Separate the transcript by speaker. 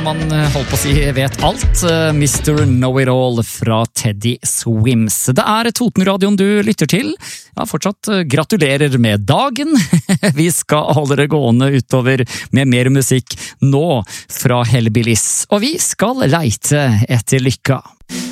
Speaker 1: man holdt på å si vet alt. Mr. Know-It-All fra Teddy Swims. Det Totenradioen du lytter til. Ja, fortsatt gratulerer med dagen. Vi skal holde det gående utover med mer musikk nå fra Hellbillies. Og vi skal leite etter lykka.